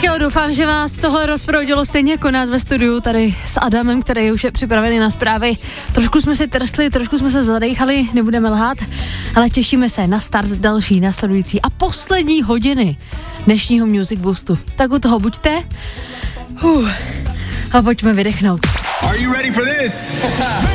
Tak jo, doufám, že vás tohle rozproudilo stejně jako nás ve studiu tady s Adamem, který už je připravený na zprávy. Trošku jsme si trstli, trošku jsme se zadejchali, nebudeme lhát, ale těšíme se na start další, následující a poslední hodiny dnešního Music Boostu. Tak u toho buďte a pojďme vydechnout. Are you ready for this?